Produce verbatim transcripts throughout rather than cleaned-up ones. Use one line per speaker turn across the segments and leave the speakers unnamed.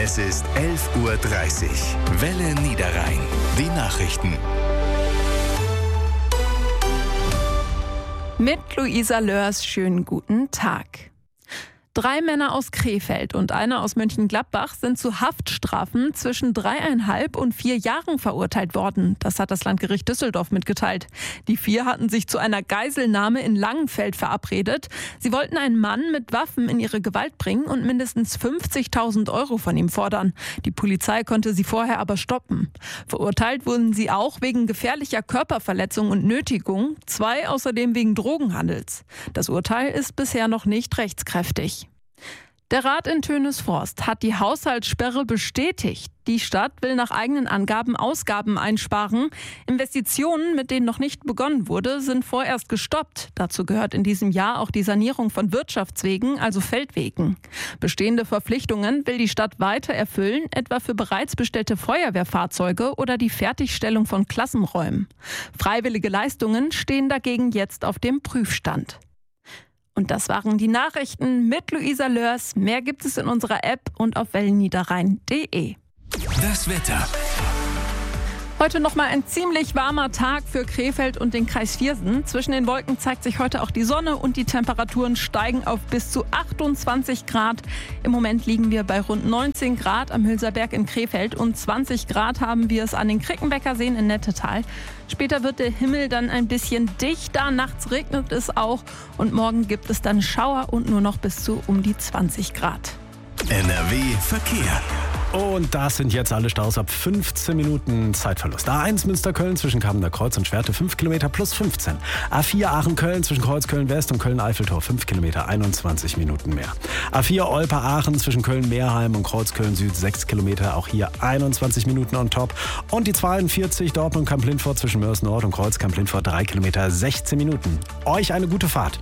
Es ist elf Uhr dreißig. Welle Niederrhein. Die Nachrichten.
Mit Luisa Lörs, schönen guten Tag. Drei Männer aus Krefeld und einer aus Mönchengladbach sind zu Haftstrafen zwischen dreieinhalb und vier Jahren verurteilt worden. Das hat das Landgericht Düsseldorf mitgeteilt. Die vier hatten sich zu einer Geiselnahme in Langenfeld verabredet. Sie wollten einen Mann mit Waffen in ihre Gewalt bringen und mindestens fünfzigtausend Euro von ihm fordern. Die Polizei konnte sie vorher aber stoppen. Verurteilt wurden sie auch wegen gefährlicher Körperverletzung und Nötigung, zwei außerdem wegen Drogenhandels. Das Urteil ist bisher noch nicht rechtskräftig. Der Rat in Tönesforst hat die Haushaltssperre bestätigt. Die Stadt will nach eigenen Angaben Ausgaben einsparen. Investitionen, mit denen noch nicht begonnen wurde, sind vorerst gestoppt. Dazu gehört in diesem Jahr auch die Sanierung von Wirtschaftswegen, also Feldwegen. Bestehende Verpflichtungen will die Stadt weiter erfüllen, etwa für bereits bestellte Feuerwehrfahrzeuge oder die Fertigstellung von Klassenräumen. Freiwillige Leistungen stehen dagegen jetzt auf dem Prüfstand. Und das waren die Nachrichten mit Luisa Lörs. Mehr gibt es in unserer App und auf wellenniederrhein punkt de.
Das Wetter.
Heute noch mal ein ziemlich warmer Tag für Krefeld und den Kreis Viersen. Zwischen den Wolken zeigt sich heute auch die Sonne und die Temperaturen steigen auf bis zu achtundzwanzig Grad. Im Moment liegen wir bei rund neunzehn Grad am Hülserberg in Krefeld und zwanzig Grad haben wir es an den Krickenbecker Seen in Nettetal. Später wird der Himmel dann ein bisschen dichter, nachts regnet es auch und morgen gibt es dann Schauer und nur noch bis zu um die zwanzig Grad.
N R W Verkehr.
Und das sind jetzt alle Staus ab fünfzehn Minuten Zeitverlust. A eins Münster-Köln zwischen Kammener Kreuz und Schwerte fünf Kilometer plus fünfzehn. A vier Aachen-Köln zwischen Kreuzköln-West und Köln-Eiffeltor fünf Kilometer, einundzwanzig Minuten mehr. A vier Olpe-Aachen zwischen Köln-Meerheim und Kreuzköln-Süd sechs Kilometer, auch hier einundzwanzig Minuten on top. Und die zweiundvierzig Dortmund-Kamp-Lindfort zwischen Mörs-Nord und Kreuz-Kamp-Lindfort drei Kilometer, sechzehn Minuten. Euch eine gute Fahrt.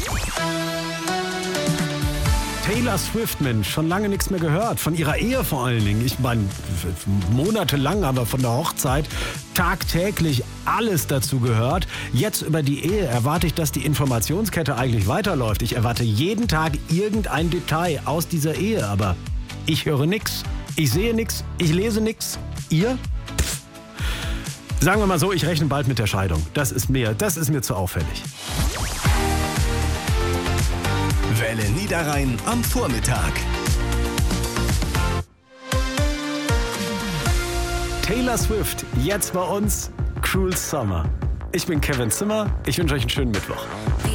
Taylor Swift, Mensch, schon lange nichts mehr gehört. Von ihrer Ehe vor allen Dingen. Ich meine, monatelang, aber von der Hochzeit tagtäglich alles dazu gehört. Jetzt über die Ehe erwarte ich, dass die Informationskette eigentlich weiterläuft. Ich erwarte jeden Tag irgendein Detail aus dieser Ehe. Aber ich höre nichts, ich sehe nichts, ich lese nichts. Ihr? Pff. Sagen wir mal so, ich rechne bald mit der Scheidung. Das ist mir, das ist mir zu auffällig.
Welle Niederrhein am Vormittag.
Taylor Swift, jetzt bei uns Cruel Summer. Ich bin Kevin Zimmer, ich wünsche euch einen schönen Mittwoch.